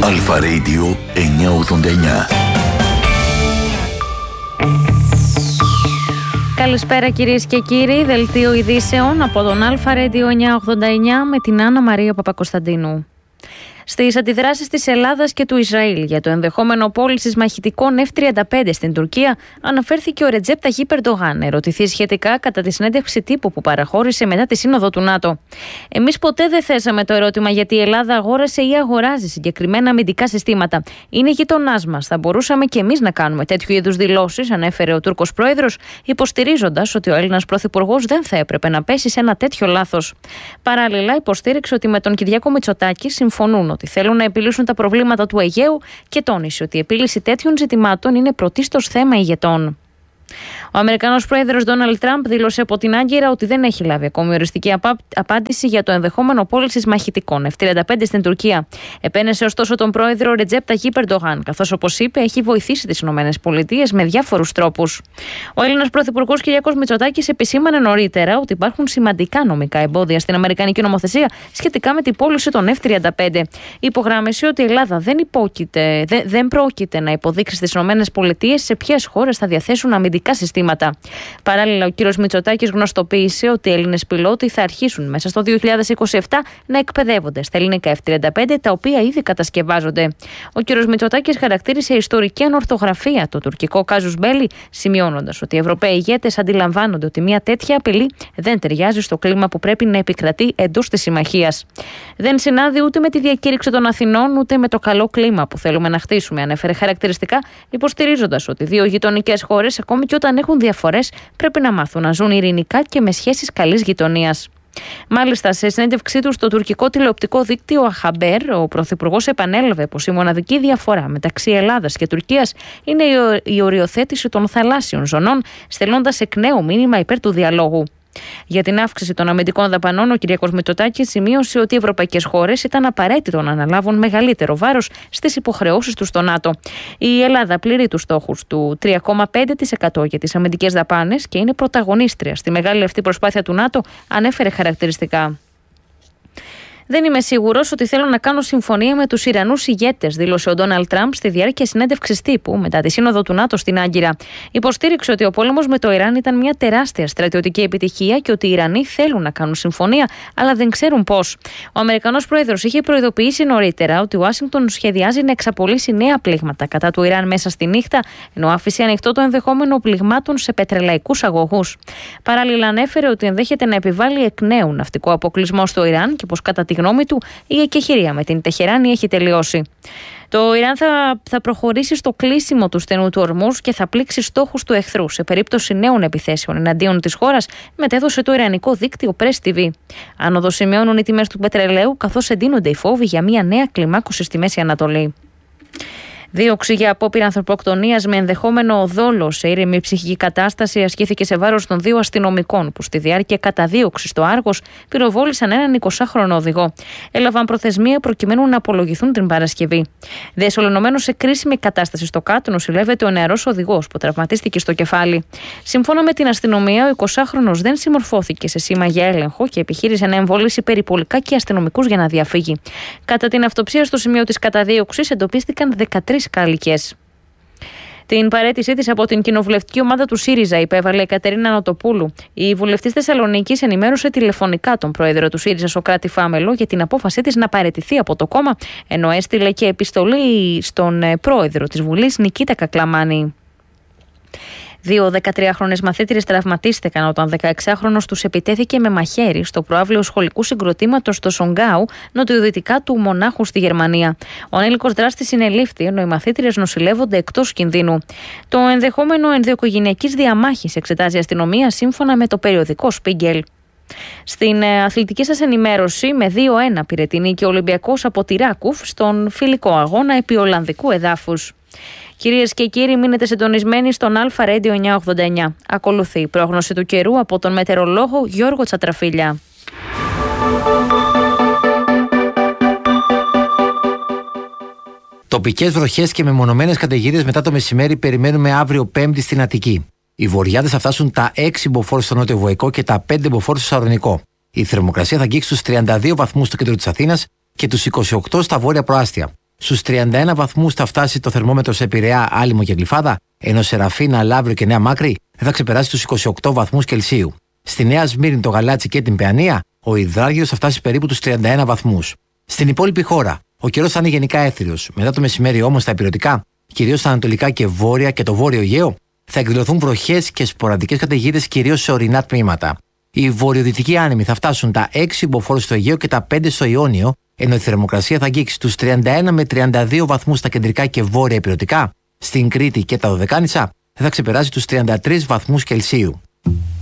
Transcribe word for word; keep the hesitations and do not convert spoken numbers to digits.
Αλφα Radio εννιακόσια ογδόντα εννιά. Καλησπέρα κυρίες και κύριοι, δελτίο ειδήσεων από τον Αλφα Radio εννιακόσια ογδόντα εννιά με την Άννα Μαρία Παπακοσταντίνου. Στις αντιδράσεις της Ελλάδας και του Ισραήλ για το ενδεχόμενο πώλησης μαχητικών εφ τριάντα πέντε στην Τουρκία, αναφέρθηκε ο Ρετζέπ Ταγιίπ Ερντογάν, ερωτηθεί σχετικά κατά τη συνέντευξη τύπου που παραχώρησε μετά τη Σύνοδο του ΝΑΤΟ. Εμείς ποτέ δεν θέσαμε το ερώτημα γιατί η Ελλάδα αγόρασε ή αγοράζει συγκεκριμένα αμυντικά συστήματα. Είναι γειτονάς μας. Θα μπορούσαμε και εμείς να κάνουμε τέτοιου είδους δηλώσεις, ανέφερε ο Τούρκος πρόεδρος, υποστηρίζοντας ότι ο Έλληνας πρωθυπουργός δεν θα έπρεπε να πέσει σε ένα τέτοιο λάθος. Παράλληλα, υποστήριξε ότι με τον Κυριάκο Μητσοτάκη συμφωνούν ότι θέλουν να επιλύσουν τα προβλήματα του Αιγαίου και τόνισε ότι η επίλυση τέτοιων ζητημάτων είναι πρωτίστως θέμα ηγετών. Ο Αμερικανός πρόεδρος Ντόναλντ Τραμπ δήλωσε από την Άγκυρα ότι δεν έχει λάβει ακόμη οριστική απάντηση για το ενδεχόμενο πώλησης μαχητικών εφ τριάντα πέντε στην Τουρκία. Επένεσε ωστόσο τον πρόεδρο Ρετζέπ Ταγιίπ Ερντογάν, καθώς όπως είπε έχει βοηθήσει τις ΗΠΑ με διάφορους τρόπους. Ο Έλληνας πρωθυπουργός Κυριάκος Μητσοτάκης επισήμανε νωρίτερα ότι υπάρχουν σημαντικά νομικά εμπόδια στην αμερικανική νομοθεσία σχετικά με την πώληση των εφ τριάντα πέντε. Υπογράμμισε ότι η Ελλάδα δεν, υπόκειται, δε, δεν πρόκειται να υποδείξει στις ΗΠΑ σε ποιες χώρες θα διαθέσουν αμυντικά συστήματα. Παράλληλα, ο κύριος Μητσοτάκης γνωστοποίησε ότι οι Έλληνες πιλότοι θα αρχίσουν μέσα στο δύο χιλιάδες είκοσι επτά να εκπαιδεύονται στα ελληνικά εφ τριάντα πέντε, τα οποία ήδη κατασκευάζονται. Ο κύριος Μητσοτάκης χαρακτήρισε ιστορική ανορθογραφία το τουρκικό κάζους μπέλι, σημειώνοντας ότι οι Ευρωπαίοι ηγέτες αντιλαμβάνονται ότι μια τέτοια απειλή δεν ταιριάζει στο κλίμα που πρέπει να επικρατεί εντός της συμμαχίας. Δεν συνάδει ούτε με τη διακήρυξη των Αθηνών, ούτε με το καλό κλίμα που θέλουμε να χτίσουμε, ανέφερε χαρακτηριστικά, υποστηρίζοντας ότι δύο γειτονικές χώρες, ακόμη και όταν έχουν διαφορές, πρέπει να μάθουν να ζουν ειρηνικά και με σχέσεις καλής γειτονίας. Μάλιστα, σε συνέντευξή του στο τουρκικό τηλεοπτικό δίκτυο Αχαμπέρ, ο πρωθυπουργός επανέλαβε πως η μοναδική διαφορά μεταξύ Ελλάδας και Τουρκίας είναι η οριοθέτηση των θαλάσσιων ζωνών, στελνώντας εκ νέου μήνυμα υπέρ του διαλόγου. Για την αύξηση των αμυντικών δαπανών, ο Κυριάκος Μητσοτάκης σημείωσε ότι οι ευρωπαϊκές χώρες ήταν απαραίτητο να αναλάβουν μεγαλύτερο βάρος στις υποχρεώσεις τους στο ΝΑΤΟ. Η Ελλάδα πληρεί τους στόχους του τρία κόμμα πέντε τοις εκατό για τις αμυντικές δαπάνες και είναι πρωταγωνίστρια στη μεγάλη αυτή προσπάθεια του ΝΑΤΟ, ανέφερε χαρακτηριστικά. Δεν είμαι σίγουρος ότι θέλω να κάνω συμφωνία με τους Ιρανούς ηγέτες, δήλωσε ο Ντόναλντ Τραμπ στη διάρκεια συνέντευξης τύπου μετά τη Σύνοδο του ΝΑΤΟ στην Άγκυρα. Υποστήριξε ότι ο πόλεμος με το Ιράν ήταν μια τεράστια στρατιωτική επιτυχία και ότι οι Ιρανοί θέλουν να κάνουν συμφωνία, αλλά δεν ξέρουν πώς. Ο Αμερικανός πρόεδρος είχε προειδοποιήσει νωρίτερα ότι η Ουάσιγκτον σχεδιάζει να εξαπολύσει νέα πλήγματα κατά του Ιράν μέσα στη νύχτα, ενώ άφησε ανοιχτό το ενδεχόμενο πληγμάτων σε πετρελαϊκούς αγωγούς. Παράλληλα, ανέφερε ότι ενδέχεται να επιβάλλει εκ νέου ναυτικό αποκλεισμό στο Ιράν και πως κατά τη γνώμη του η εκεχηρία με την Τεχεράνη έχει τελειώσει. Το Ιράν θα, θα προχωρήσει στο κλείσιμο του στενού του Ορμούζ και θα πλήξει στόχους του εχθρού σε περίπτωση νέων επιθέσεων εναντίον της χώρας, μετέδωσε το ιρανικό δίκτυο Press τι βι. Άνοδο σημειώνουν οι τιμές του πετρελαίου, καθώς εντείνονται οι φόβοι για μια νέα κλιμάκωση στη Μέση Ανατολή. Δίωξη για απόπειρα ανθρωποκτονίας με ενδεχόμενο δόλο σε ήρεμη ψυχική κατάσταση ασκήθηκε σε βάρος των δύο αστυνομικών που στη διάρκεια καταδίωξης στο Άργος πυροβόλησαν έναν εικοσάχρονο οδηγό. Έλαβαν προθεσμία προκειμένου να απολογηθούν την Παρασκευή. Διασωληνωμένος σε κρίσιμη κατάσταση στο κάτω νοσηλεύεται ο νεαρός οδηγός που τραυματίστηκε στο κεφάλι. Σύμφωνα με την αστυνομία, ο εικοσάχρονος δεν συμμορφώθηκε σε σήμα για έλεγχο και επιχείρησε να εμβολήσει περιπολικά και αστυνομικούς για να διαφύγει. Κατά την αυτοψία στο σημείο της καταδίωξης εντοπίστηκαν δεκατρείς κάλικες. Την παραίτησή της από την κοινοβουλευτική ομάδα του ΣΥΡΙΖΑ υπέβαλε η Κατερίνα Νοτοπούλου. Η βουλευτής Θεσσαλονίκης ενημέρωσε τηλεφωνικά τον πρόεδρο του ΣΥΡΙΖΑ, Σωκράτη Φάμελο, για την απόφασή της να παραιτηθεί από το κόμμα, ενώ έστειλε και επιστολή στον πρόεδρο της Βουλής, Νικήτα Κακλαμάνη. Δύο δεκατριάχρονες μαθήτριες τραυματίστηκαν όταν δεκαεξάχρονος τους επιτέθηκε με μαχαίρι στο προαύλιο σχολικού συγκροτήματος στο Σονγκάου, νοτιοδυτικά του Μονάχου στη Γερμανία. Ο ανήλικος δράστης συνελήφθη, ενώ οι μαθήτριες νοσηλεύονται εκτός κινδύνου. Το ενδεχόμενο ενδοοικογενειακής διαμάχης εξετάζει η αστυνομία σύμφωνα με το περιοδικό Spiegel. Στην αθλητική σας ενημέρωση, με δύο ένα πήρε την νίκη ο Ολυμπιακός από τη Ράκουφ στον φιλικό αγώνα επί Ολλανδικού εδάφους. Κυρίες και κύριοι, μείνετε συντονισμένοι στον Αλφα Radio εννιακόσια ογδόντα εννιά. Ακολουθεί η πρόγνωση του καιρού από τον μετεωρολόγο Γιώργο Τσατραφίλια. Τοπικές βροχές και μεμονωμένες καταιγίδες μετά το μεσημέρι περιμένουμε αύριο Πέμπτη στην Αττική. Οι βορειάδες θα φτάσουν τα έξι μποφόρ στο νότιο Βοϊκό και τα πέντε μποφόρ στο Σαρδονικό. Η θερμοκρασία θα αγγίξει τους τριάντα δύο βαθμούς στο κέντρο της Αθήνας και τους είκοσι οκτώ στα βόρεια προάστια. Στους τριάντα ένα βαθμούς θα φτάσει το θερμόμετρο σε Πειραιά, Άλυμο και Γλυφάδα, ενώ σε Ραφίνα, Λαύριο και Νέα Μάκρη δεν θα ξεπεράσει τους είκοσι οκτώ βαθμούς Κελσίου. Στη Νέα Σμύρνη, το Γαλάτσι και την Παιανία, ο υδράργυρος θα φτάσει περίπου τους τριάντα ένα βαθμούς. Στην υπόλοιπη χώρα, ο καιρός θα είναι γενικά έθριος. Μετά το μεσημέρι όμως στα ηπειρωτικά, κυρίως στα ανατολικά και βόρεια και το βόρειο Αιγαίο, θα εκδηλωθούν βροχές και σποραδικές καταιγίδες κυρίως σε ορεινά τμήματα. Οι βορειοδυτικοί άνεμοι θα φτάσουν τα έξι μποφόρ στο Αιγαίο και τα πέντε στο Ιόνιο, ενώ η θερμοκρασία θα αγγίξει τους τριάντα ένα με τριάντα δύο βαθμούς στα κεντρικά και βόρεια ηπειρωτικά. Στην Κρήτη και τα Δωδεκάνησα θα ξεπεράσει τους τριάντα τρεις βαθμούς Κελσίου.